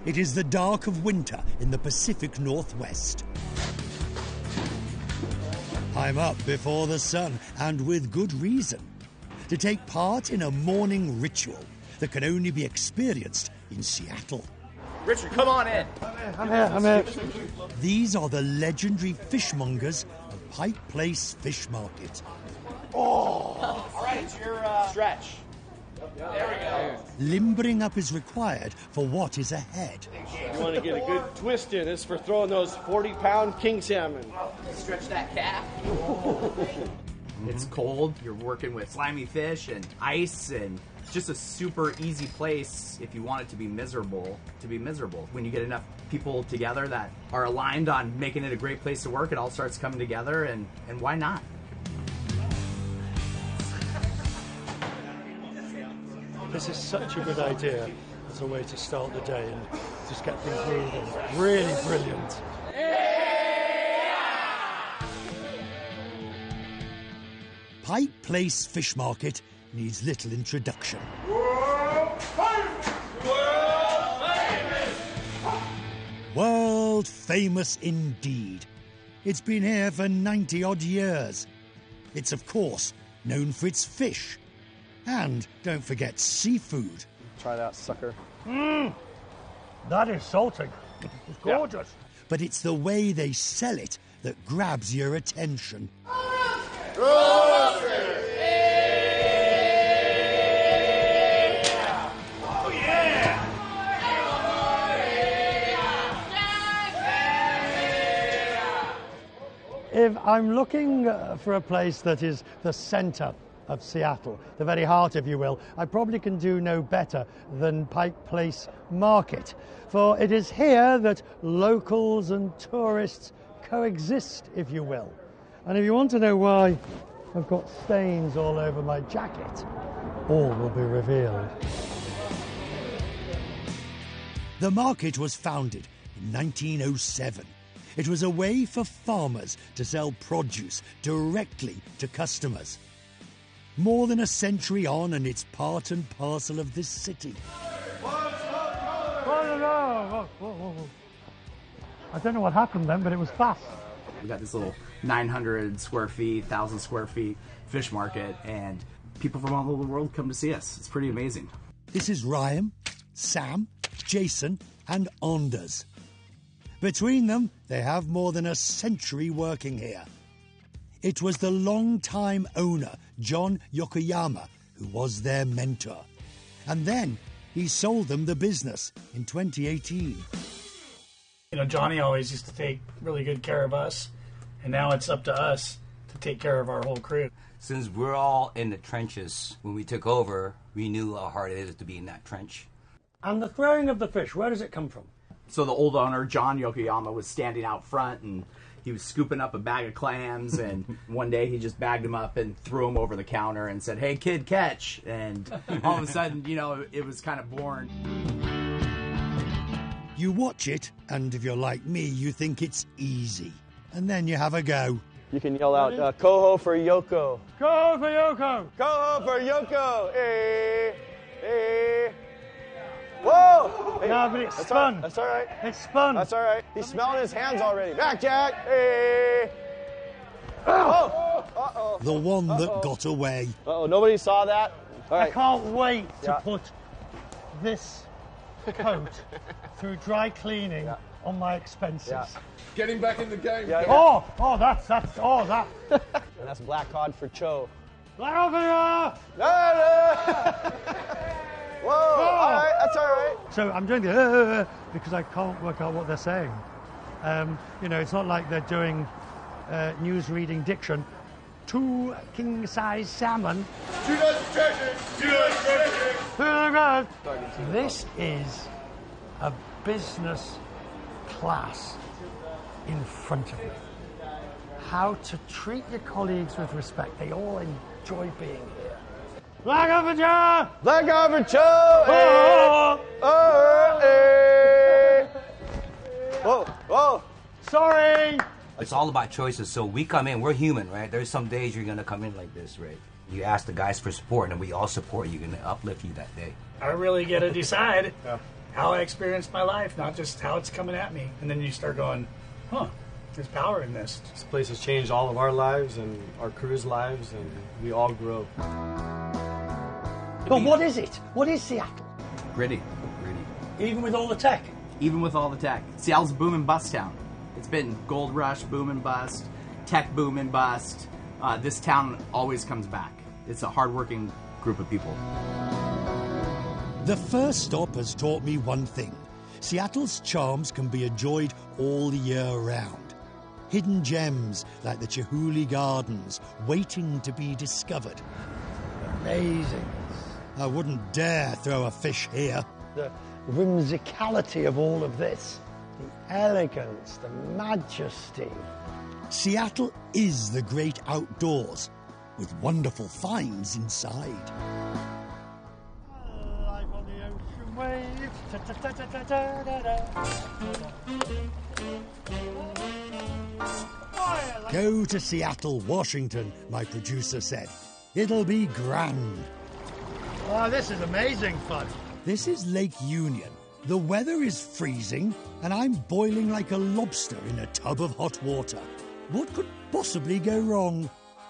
It is the dark of winter in the Pacific Northwest. I'm up before the sun, and with good reason, to take part in a morning ritual that can only be experienced in Seattle. Richard, come on in. I'm here. These are the legendary fishmongers of Pike Place Fish Market. All right, it's your stretch. There we go. Limbering up is required for what is ahead. You want to get a good twist in. This is for throwing those 40-pound king salmon. Stretch that calf. It's cold. You're working with slimy fish and ice, and it's just a super easy place if you want it to be miserable. When you get enough people together that are aligned on making it a great place to work, it all starts coming together, and why not? This is such a good idea as a way to start the day and just get things moving. Really brilliant. Pike Place Fish Market needs little introduction. World famous indeed. It's been here for 90-odd years. It's, of course, known for its fish. And don't forget seafood. Try that, sucker. That is salty. It's gorgeous. Yeah. But it's the way they sell it that grabs your attention. If I'm looking for a place that is the centre of Seattle, the very heart, if you will, I probably can do no better than Pike Place Market. For it is here that locals and tourists coexist, if you will. And if you want to know why I've got stains all over my jacket, all will be revealed. The market was founded in 1907. It was a way for farmers to sell produce directly to customers. More than a century on, and it's part and parcel of this city. I don't know what happened then, but it was fast. We got this little 900 square feet, 1,000 square feet fish market, and people from all over the world come to see us. It's pretty amazing. This is Ryan, Sam, Jason, and Anders. Between them, they have more than a century working here. It was the long-time owner, John Yokoyama, who was their mentor. And then he sold them the business in 2018. You know, Johnny always used to take really good care of us, and now it's up to us to take care of our whole crew. Since we're all in the trenches, when we took over, we knew how hard it is to be in that trench. And the throwing of the fish, where does it come from? So the old owner, John Yokoyama, was standing out front, and he was scooping up a bag of clams, and one day he just bagged them up and threw them over the counter and said, "Hey, kid, catch." And all of a sudden, you know, it was kind of born. You watch it, and if you're like me, you think it's easy. And then you have a go. You can yell out, Koho for Yoko. Koho for Yoko! Koho for Yoko! Hey, hey. Whoa! Hey, no, but it's fun. That's all right. It's fun. That's all right. He's smelling his hands already. Back, Jack! Hey! Oh! Uh-oh. The one that got away. Uh-oh, nobody saw that? All right. I can't wait to put this coat through dry cleaning on my expenses. Yeah. Getting back in the game. Yeah. That. And that's black cod for Cho. Black cod for Whoa, all right, that's all right. So I'm doing the because I can't work out what they're saying. You know, it's not like they're doing news reading diction. 2 king-size salmon. 2 dozen treasures. This is a business class in front of me. How to treat your colleagues with respect. They all enjoy being here. Black Overture! Black Overture! Oh! Oh! Hey! Whoa! Whoa! Sorry! It's all about choices. So we come in, we're human, right? There's some days you're going to come in like this, right? You ask the guys for support, and we all support you and uplift you that day. I really got to decide how I experienced my life, not just how it's coming at me. And then you start going, huh, there's power in this. This place has changed all of our lives and our crew's lives, and we all grow. But what is it? What is Seattle? Gritty. Even with all the tech? Even with all the tech. Seattle's a boom and bust town. It's been gold rush, boom and bust, tech boom and bust. This town always comes back. It's a hardworking group of people. The first stop has taught me one thing. Seattle's charms can be enjoyed all year round. Hidden gems like the Chihuly Gardens waiting to be discovered. Amazing. I wouldn't dare throw a fish here. The whimsicality of all of this. The elegance, the majesty. Seattle is the great outdoors, with wonderful finds inside. Life on the ocean waves. Go to Seattle, Washington, my producer said. It'll be grand. Oh, this is amazing fun. This is Lake Union. The weather is freezing, and I'm boiling like a lobster in a tub of hot water. What could possibly go wrong?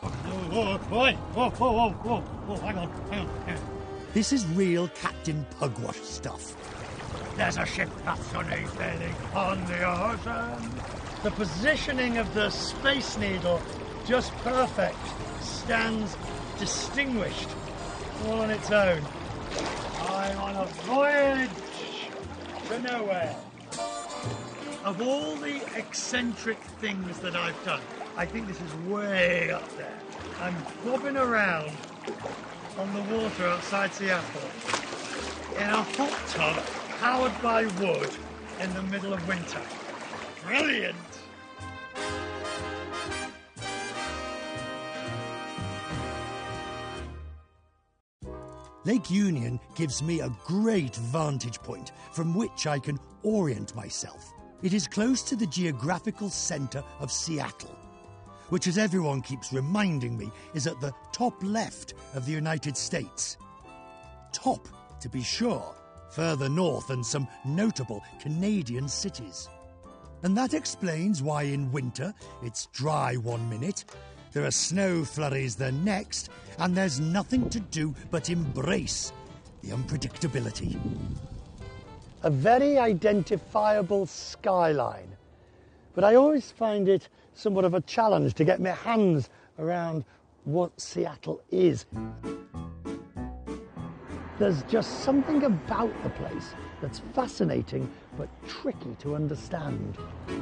Hang on. This is real Captain Pugwash stuff. There's a ship that's sailing on the ocean. The positioning of the Space Needle, just perfect, stands distinguished, all on its own. I'm on a voyage to nowhere. Of all the eccentric things that I've done, I think this is way up there. I'm bobbing around on the water outside Seattle in a hot tub powered by wood in the middle of winter. Brilliant! Lake Union gives me a great vantage point from which I can orient myself. It is close to the geographical centre of Seattle, which, as everyone keeps reminding me, is at the top left of the United States. Top, to be sure, further north than some notable Canadian cities. And that explains why in winter it's dry 1 minute, there are snow flurries the next, and there's nothing to do but embrace the unpredictability. A very identifiable skyline, but I always find it somewhat of a challenge to get my hands around what Seattle is. There's just something about the place that's fascinating but tricky to understand.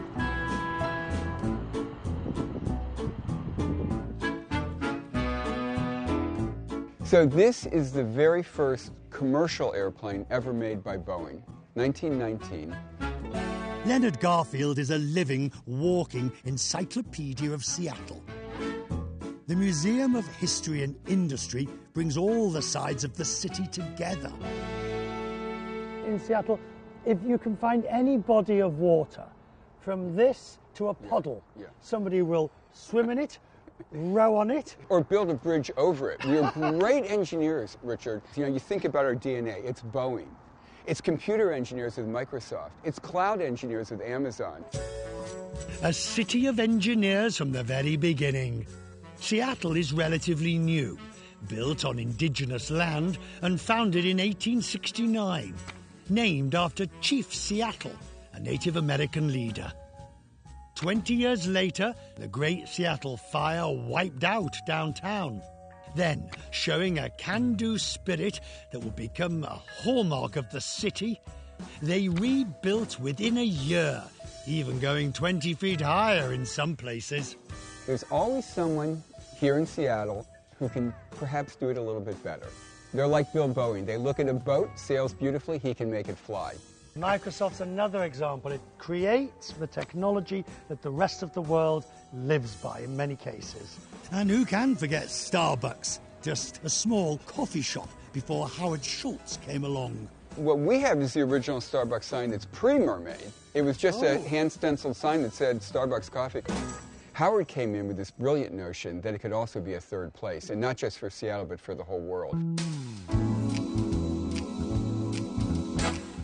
So this is the very first commercial airplane ever made by Boeing, 1919. Leonard Garfield is a living, walking encyclopedia of Seattle. The Museum of History and Industry brings all the sides of the city together. In Seattle, if you can find any body of water, from this to a puddle, somebody will swim in it, row on it. Or build a bridge over it. We're great engineers, Richard. You know, you think about our DNA, it's Boeing. It's computer engineers with Microsoft. It's cloud engineers with Amazon. A city of engineers from the very beginning. Seattle is relatively new, built on indigenous land and founded in 1869, named after Chief Seattle, a Native American leader. 20 years later, the Great Seattle Fire wiped out downtown. Then, showing a can-do spirit that would become a hallmark of the city, they rebuilt within a year, even going 20 feet higher in some places. There's always someone here in Seattle who can perhaps do it a little bit better. They're like Bill Boeing. They look at a boat, sails beautifully, he can make it fly. Microsoft's another example. It creates the technology that the rest of the world lives by in many cases. And who can forget Starbucks? Just a small coffee shop before Howard Schultz came along. What we have is the original Starbucks sign that's pre-Mermaid. It was just a hand-stenciled sign that said Starbucks Coffee. Howard came in with this brilliant notion that it could also be a third place, and not just for Seattle, but for the whole world.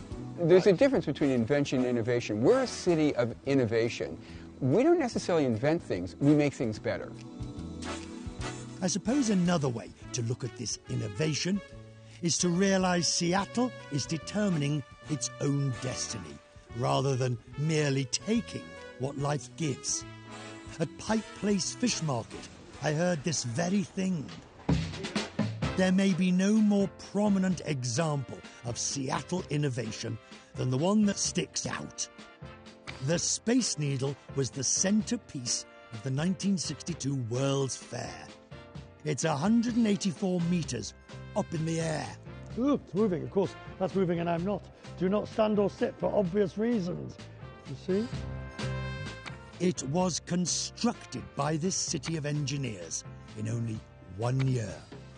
there's a difference between invention and innovation. We're a city of innovation. We don't necessarily invent things, we make things better. I suppose another way to look at this innovation is to realize Seattle is determining its own destiny, rather than merely taking what life gives. At Pike Place Fish Market, I heard this very thing. There may be no more prominent example of Seattle innovation than the one that sticks out. The Space Needle was the centerpiece of the 1962 World's Fair. It's 184 meters up in the air. Ooh, it's moving, of course. That's moving and I'm not. Do not stand or sit for obvious reasons. You see? It was constructed by this city of engineers in only 1 year.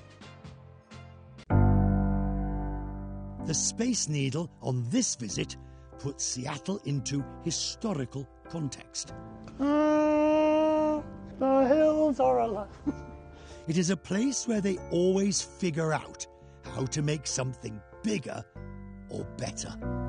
The Space Needle on this visit puts Seattle into historical context. The hills are alive. It is a place where they always figure out how to make something bigger or better.